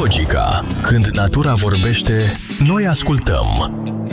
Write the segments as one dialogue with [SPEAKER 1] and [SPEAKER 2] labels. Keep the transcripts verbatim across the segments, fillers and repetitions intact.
[SPEAKER 1] Ecologica. Când natura vorbește, noi ascultăm.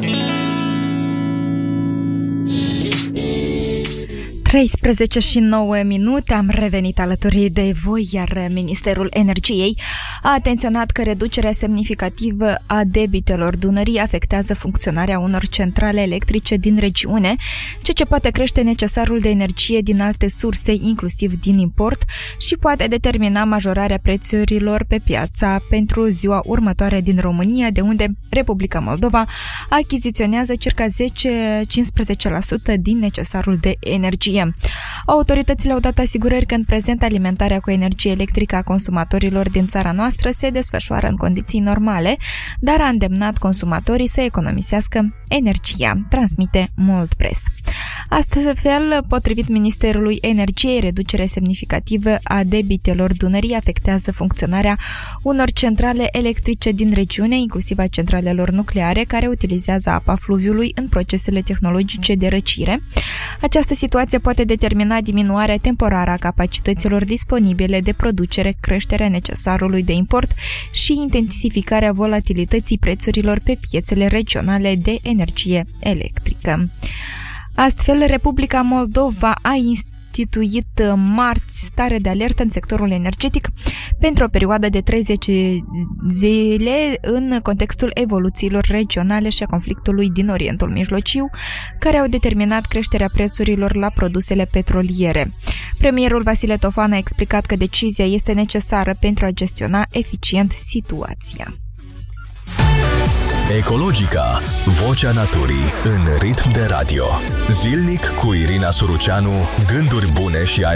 [SPEAKER 2] treisprezece și nouă minute, am revenit alături de voi, iar Ministerul Energiei a atenționat că reducerea semnificativă a debitelor Dunării afectează funcționarea unor centrale electrice din regiune, ceea ce poate crește necesarul de energie din alte surse, inclusiv din import, și poate determina majorarea prețurilor pe piața pentru ziua următoare din România, de unde Republica Moldova achiziționează circa zece-cincisprezece la sută din necesarul de energie. Autoritățile au dat asigurări că în prezent alimentarea cu energie electrică a consumatorilor din țara noastră se desfășoară în condiții normale, dar a îndemnat consumatorii să economisească energia, transmite Moldpress. Astfel, potrivit Ministerului Energiei, reducerea semnificativă a debitelor Dunării afectează funcționarea unor centrale electrice din regiune, inclusiv a centralelor nucleare, care utilizează apa fluviului în procesele tehnologice de răcire. Această situație poate determina diminuarea temporară a capacităților disponibile de producere, creșterea necesarului de import și intensificarea volatilității prețurilor pe piețele regionale de energie electrică. Astfel, Republica Moldova a instituit marți stare de alertă în sectorul energetic pentru o perioadă de treizeci zile în contextul evoluțiilor regionale și a conflictului din Orientul Mijlociu, care au determinat creșterea prețurilor la produsele petroliere. Premierul Vasile Tofan a explicat că decizia este necesară pentru a gestiona eficient situația.
[SPEAKER 1] Ecologica, vocea naturii în ritm de radio. Zilnic cu Irina Suruceanu, gânduri bune și